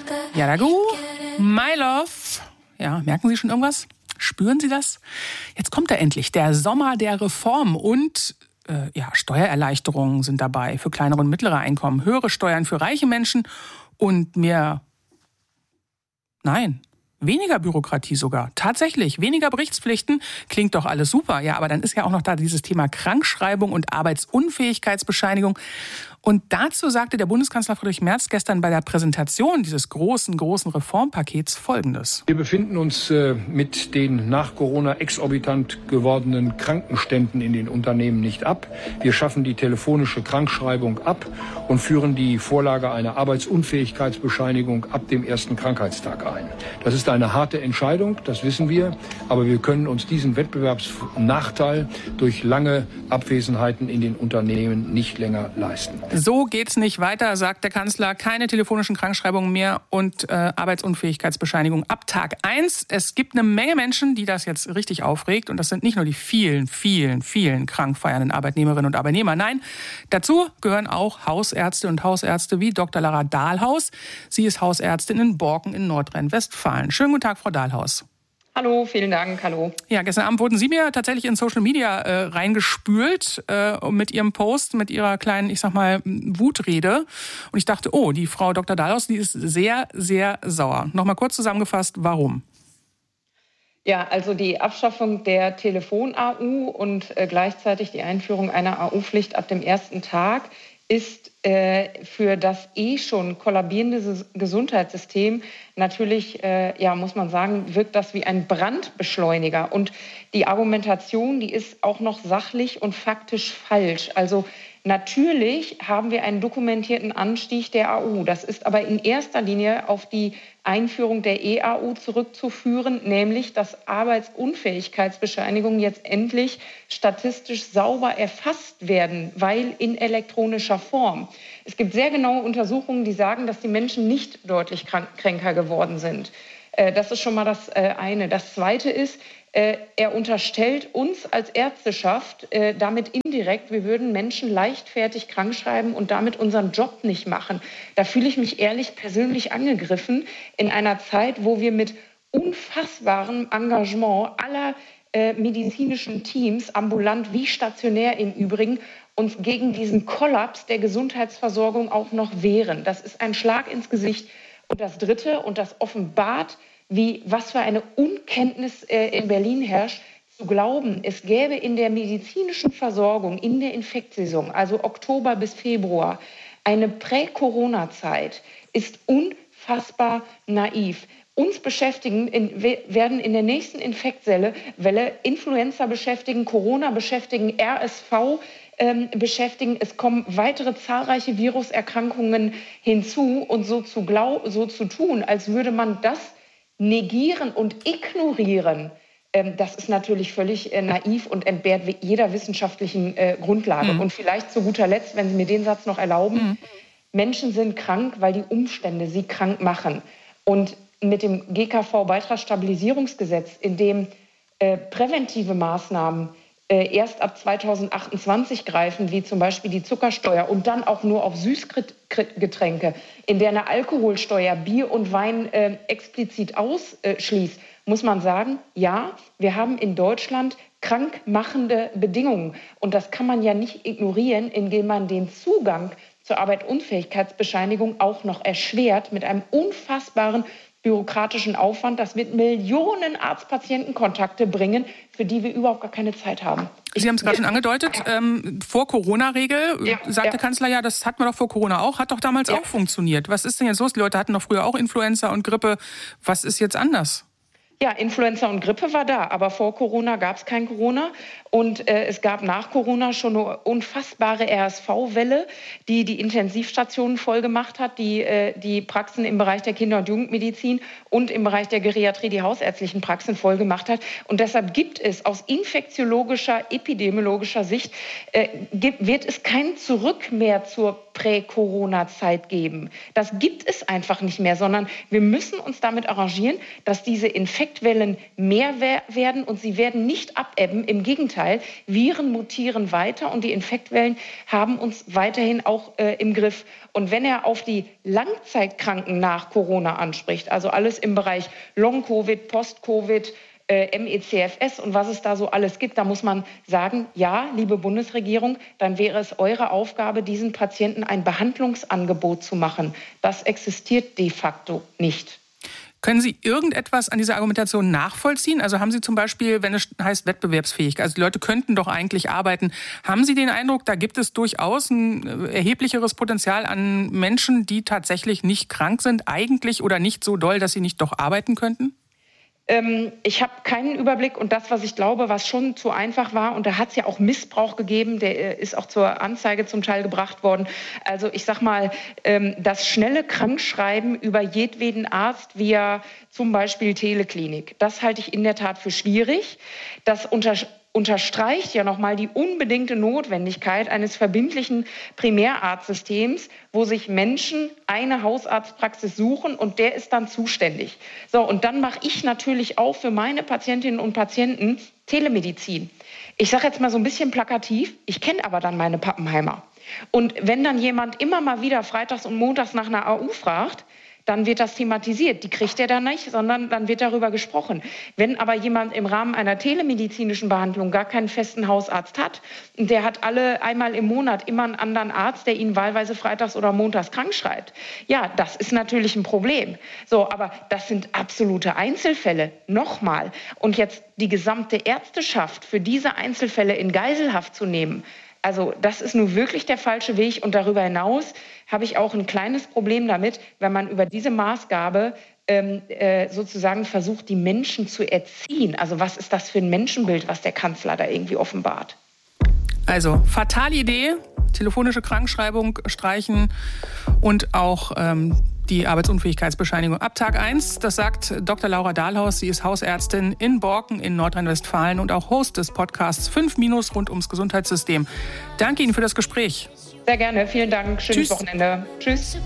Yaragu, My Love. Ja, merken Sie schon irgendwas? Spüren Sie das? Jetzt kommt er endlich, der Sommer der Reform und Steuererleichterungen sind dabei für kleinere und mittlere Einkommen, höhere Steuern für reiche Menschen und weniger Bürokratie sogar. Tatsächlich, weniger Berichtspflichten, klingt doch alles super. Ja, aber dann ist ja auch noch da dieses Thema Krankschreibung und Arbeitsunfähigkeitsbescheinigung. Und dazu sagte der Bundeskanzler Friedrich Merz gestern bei der Präsentation dieses großen Reformpakets Folgendes. Wir befinden uns mit den nach Corona exorbitant gewordenen Krankenständen in den Unternehmen nicht ab. Wir schaffen die telefonische Krankschreibung ab und führen die Vorlage einer Arbeitsunfähigkeitsbescheinigung ab dem ersten Krankheitstag ein. Das ist eine harte Entscheidung, das wissen wir, aber wir können uns diesen Wettbewerbsnachteil durch lange Abwesenheiten in den Unternehmen nicht länger leisten. So geht's nicht weiter, sagt der Kanzler. Keine telefonischen Krankschreibungen mehr und Arbeitsunfähigkeitsbescheinigung ab Tag 1. Es gibt eine Menge Menschen, die das jetzt richtig aufregt. Und das sind nicht nur die vielen krank feiernden Arbeitnehmerinnen und Arbeitnehmer. Nein, dazu gehören auch Hausärzte und Hausärzte wie Dr. Lara Dahlhaus. Sie ist Hausärztin in Borken in Nordrhein-Westfalen. Schönen guten Tag, Frau Dahlhaus. Hallo, vielen Dank, hallo. Ja, gestern Abend wurden Sie mir tatsächlich in Social Media reingespült mit Ihrem Post, mit Ihrer kleinen, Wutrede. Und ich dachte, die Frau Dr. Dahlhaus, die ist sehr, sehr sauer. Nochmal kurz zusammengefasst, warum? Ja, also die Abschaffung der Telefon-AU und gleichzeitig die Einführung einer AU-Pflicht ab dem ersten Tag ist für das schon kollabierende Gesundheitssystem natürlich, muss man sagen, wirkt das wie ein Brandbeschleuniger. Und die Argumentation, die ist auch noch sachlich und faktisch falsch. Also natürlich haben wir einen dokumentierten Anstieg der AU. Das ist aber in erster Linie auf die Einführung der EAU zurückzuführen, nämlich dass Arbeitsunfähigkeitsbescheinigungen jetzt endlich statistisch sauber erfasst werden, weil in elektronischer Form. Es gibt sehr genaue Untersuchungen, die sagen, dass die Menschen nicht deutlich kränker geworden sind. Das ist schon mal das eine. Das Zweite ist, er unterstellt uns als Ärzteschaft damit indirekt, wir würden Menschen leichtfertig krankschreiben und damit unseren Job nicht machen. Da fühle ich mich ehrlich persönlich angegriffen in einer Zeit, wo wir mit unfassbarem Engagement aller medizinischen Teams, ambulant wie stationär im Übrigen, uns gegen diesen Kollaps der Gesundheitsversorgung auch noch wehren. Das ist ein Schlag ins Gesicht. Und das Dritte, und das offenbart, was für eine Unkenntnis in Berlin herrscht, zu glauben, es gäbe in der medizinischen Versorgung, in der Infektsaison, also Oktober bis Februar, eine Prä-Corona-Zeit, ist unfassbar naiv. Uns werden in der nächsten Infektwelle Influenza beschäftigen, Corona beschäftigen, RSV beschäftigen. Es kommen weitere zahlreiche Viruserkrankungen hinzu. Und so zu tun, als würde man das negieren und ignorieren, das ist natürlich völlig naiv und entbehrt jeder wissenschaftlichen Grundlage. Und vielleicht zu guter Letzt, wenn Sie mir den Satz noch erlauben, Menschen sind krank, weil die Umstände sie krank machen. Und mit dem GKV-Beitragsstabilisierungsgesetz, in dem präventive Maßnahmen erst ab 2028 greifen, wie zum Beispiel die Zuckersteuer und dann auch nur auf Süßgetränke, in der eine Alkoholsteuer Bier und Wein explizit ausschließt, muss man sagen, ja, wir haben in Deutschland krankmachende Bedingungen. Und das kann man ja nicht ignorieren, indem man den Zugang zur Arbeitsunfähigkeitsbescheinigung auch noch erschwert mit einem unfassbaren bürokratischen Aufwand. Das wird Millionen Arzt-Patienten-Kontakte bringen, für die wir überhaupt gar keine Zeit haben. Sie haben es gerade schon angedeutet, Vor-Corona-Regel, sagt der Kanzler, das hatten wir doch vor Corona auch, hat doch damals auch funktioniert. Was ist denn jetzt los? Die Leute hatten doch früher auch Influenza und Grippe. Was ist jetzt anders? Ja, Influenza und Grippe war da, aber vor Corona gab es kein Corona. Und es gab nach Corona schon eine unfassbare RSV-Welle, die die Intensivstationen vollgemacht hat, die Praxen im Bereich der Kinder- und Jugendmedizin und im Bereich der Geriatrie die hausärztlichen Praxen vollgemacht hat. Und deshalb gibt es aus infektiologischer, epidemiologischer Sicht, wird es kein Zurück mehr zur Prä-Corona-Zeit geben. Das gibt es einfach nicht mehr, sondern wir müssen uns damit arrangieren, dass diese Infektwellen mehr werden und sie werden nicht abebben. Im Gegenteil, Viren mutieren weiter und die Infektwellen haben uns weiterhin auch im Griff. Und wenn er auf die Langzeitkranken nach Corona anspricht, also alles im Bereich Long-Covid, Post-Covid, MECFS und was es da so alles gibt, da muss man sagen, ja, liebe Bundesregierung, dann wäre es eure Aufgabe, diesen Patienten ein Behandlungsangebot zu machen. Das existiert de facto nicht. Können Sie irgendetwas an dieser Argumentation nachvollziehen? Also haben Sie zum Beispiel, wenn es heißt wettbewerbsfähig, also die Leute könnten doch eigentlich arbeiten, haben Sie den Eindruck, da gibt es durchaus ein erheblicheres Potenzial an Menschen, die tatsächlich nicht krank sind, eigentlich oder nicht so doll, dass sie nicht doch arbeiten könnten? Ich habe keinen Überblick und das, was ich glaube, was schon zu einfach war, und da hat es ja auch Missbrauch gegeben, der ist auch zur Anzeige zum Teil gebracht worden. Also ich sag mal, das schnelle Krankschreiben über jedweden Arzt via zum Beispiel Teleklinik, das halte ich in der Tat für schwierig. Das unterstreicht ja nochmal die unbedingte Notwendigkeit eines verbindlichen Primärarztsystems, wo sich Menschen eine Hausarztpraxis suchen und der ist dann zuständig. So, und dann mache ich natürlich auch für meine Patientinnen und Patienten Telemedizin. Ich sage jetzt mal so ein bisschen plakativ, ich kenne aber dann meine Pappenheimer. Und wenn dann jemand immer mal wieder freitags und montags nach einer AU fragt, dann wird das thematisiert. Die kriegt er dann nicht, sondern dann wird darüber gesprochen. Wenn aber jemand im Rahmen einer telemedizinischen Behandlung gar keinen festen Hausarzt hat, und der hat einmal im Monat immer einen anderen Arzt, der ihn wahlweise freitags oder montags krank schreibt, ja, das ist natürlich ein Problem. So, aber das sind absolute Einzelfälle. Nochmal. Und jetzt die gesamte Ärzteschaft für diese Einzelfälle in Geiselhaft zu nehmen, also das ist nun wirklich der falsche Weg. Und darüber hinaus habe ich auch ein kleines Problem damit, wenn man über diese Maßgabe sozusagen versucht, die Menschen zu erziehen. Also was ist das für ein Menschenbild, was der Kanzler da irgendwie offenbart? Also fatale Idee, telefonische Krankschreibung streichen und auch die Arbeitsunfähigkeitsbescheinigung ab Tag 1. Das sagt Dr. Laura Dahlhaus. Sie ist Hausärztin in Borken in Nordrhein-Westfalen und auch Host des Podcasts 5- rund ums Gesundheitssystem. Danke Ihnen für das Gespräch. Sehr gerne. Vielen Dank. Schönes Wochenende. Tschüss.